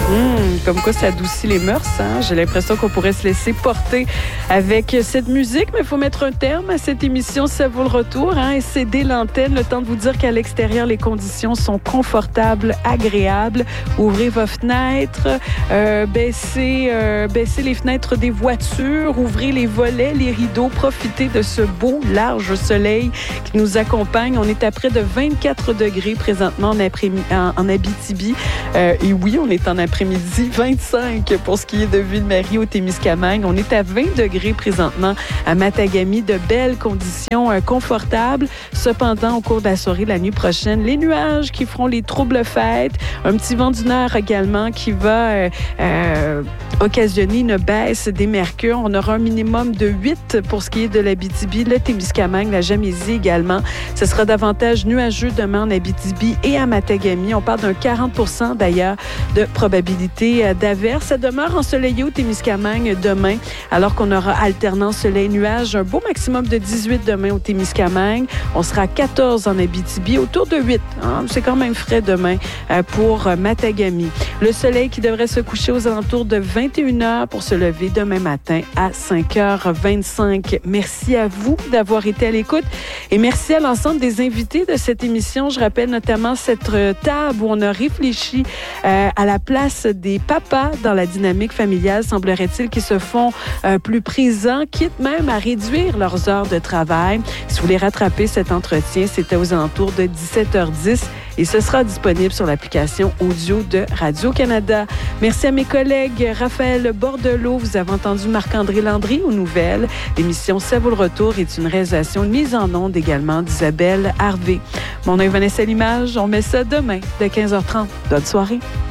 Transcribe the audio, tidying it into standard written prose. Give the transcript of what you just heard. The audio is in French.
Comme quoi ça adoucit les mœurs, hein? J'ai l'impression qu'on pourrait se laisser porter avec cette musique, mais il faut mettre un terme à cette émission. Ça vaut le retour, hein? Et céder l'antenne, le temps de vous dire qu'à l'extérieur, les conditions sont confortables, agréables. Ouvrez vos fenêtres, baissez les fenêtres des voitures, ouvrez les volets, les rideaux, profitez de ce beau, large soleil qui nous accompagne. On est à près de 24 degrés présentement en Abitibi. Et oui, on est en après-midi, 25 pour ce qui est de Ville-Marie au Témiscamingue. On est à 20 degrés présentement à Matagami, de belles conditions confortables. Cependant, au cours de la soirée, la nuit prochaine, les nuages qui feront les troubles fêtes, un petit vent du nord également qui va occasionner une baisse des mercures. On aura un minimum de 8 pour ce qui est de l'Abitibi, le Témiscamingue, la Jamaisie également. Ce sera davantage nuageux demain en Abitibi et à Matagami. On parle d'un 40 % d'ailleurs de probabilité d'averse. Ça demeure ensoleillé au Témiscamingue demain, alors qu'on aura alternance soleil-nuage. Un beau maximum de 18 demain au Témiscamingue. On sera à 14 en Abitibi, autour de 8. Hein? C'est quand même frais demain pour Matagami. Le soleil qui devrait se coucher aux alentours de 21h pour se lever demain matin à 5h25. Merci à vous d'avoir été à l'écoute et merci à l'ensemble des invités de cette émission. Je rappelle notamment cette table où on a réfléchi à la place des papas dans la dynamique familiale, semblerait-il, qui se font plus présents, quitte même à réduire leurs heures de travail. Si vous voulez rattraper cet entretien, c'était aux alentours de 17h10 et ce sera disponible sur l'application audio de Radio-Canada. Merci à mes collègues Raphaël Bordelot. Vous avez entendu Marc-André Landry aux nouvelles. L'émission Ça vaut le retour est une réalisation mise en onde également d'Isabelle Harvey. Mon nom est Vanessa Limage. On met ça demain de 15h30. Bonne soirée.